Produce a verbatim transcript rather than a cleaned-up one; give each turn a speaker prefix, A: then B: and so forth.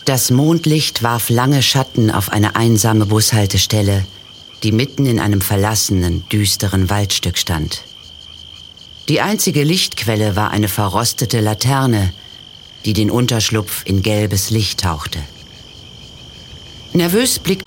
A: Das Mondlicht warf lange Schatten auf eine einsame Bushaltestelle, die mitten in einem verlassenen, düsteren Waldstück stand. Die einzige Lichtquelle war eine verrostete Laterne, die den Unterschlupf in gelbes Licht tauchte. Nervös blickte